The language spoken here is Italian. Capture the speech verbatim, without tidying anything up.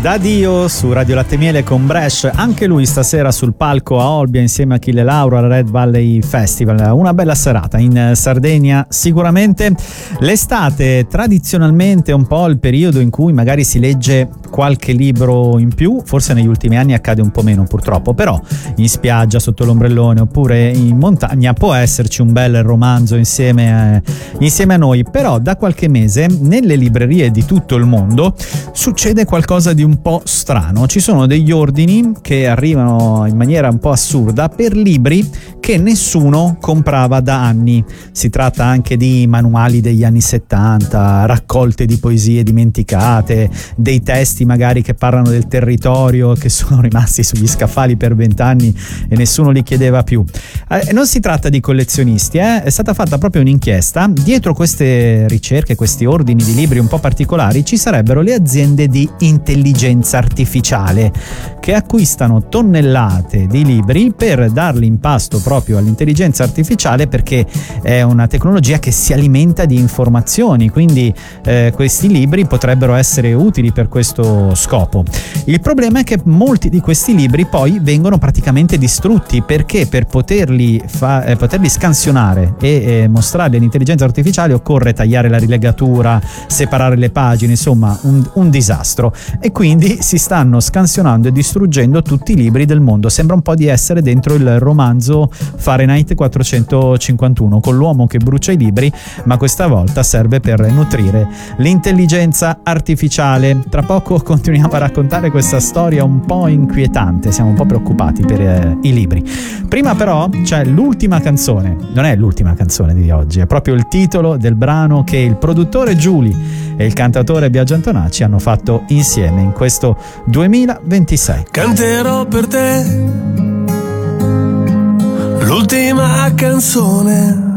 Da Dio su Radio Latte Miele con Bresh, anche lui stasera sul palco a Olbia insieme a Achille Lauro al Red Valley Festival. Una bella serata in Sardegna sicuramente. L'estate tradizionalmente è un po' il periodo in cui magari si legge qualche libro in più, forse negli ultimi anni accade un po' meno purtroppo, però in spiaggia, sotto l'ombrellone oppure in montagna può esserci un bel romanzo insieme a, insieme a noi. Però da qualche mese nelle librerie di tutto il mondo succede qualcosa di un un po' strano. Ci sono degli ordini che arrivano in maniera un po' assurda per libri che nessuno comprava da anni. Si tratta anche di manuali degli anni settanta, raccolte di poesie dimenticate, dei testi magari che parlano del territorio che sono rimasti sugli scaffali per vent'anni e nessuno li chiedeva più. Eh, non si tratta di collezionisti, eh? È stata fatta proprio un'inchiesta. Dietro queste ricerche, questi ordini di libri un po' particolari, ci sarebbero le aziende di intelligenza artificiale che acquistano tonnellate di libri per darli in pasto proprio all'intelligenza artificiale, perché è una tecnologia che si alimenta di informazioni, quindi eh, questi libri potrebbero essere utili per questo scopo. Il problema è che molti di questi libri poi vengono praticamente distrutti, perché per poterli, fa- eh, poterli scansionare e eh, mostrarli all'intelligenza artificiale occorre tagliare la rilegatura, separare le pagine, insomma un, un disastro, e quindi si stanno scansionando e distruggendo tutti i libri del mondo. Sembra un po' di essere dentro il romanzo Fahrenheit quattrocentocinquantuno, con l'uomo che brucia i libri, ma questa volta serve per nutrire l'intelligenza artificiale. Tra poco continuiamo a raccontare questa storia un po' inquietante, siamo un po' preoccupati per eh, i libri. Prima però c'è l'ultima canzone, non è l'ultima canzone di oggi, è proprio il titolo del brano che il produttore Giuli e il cantatore Biagio Antonacci hanno fatto insieme in questo duemilaventisei. Canterò per te l'ultima canzone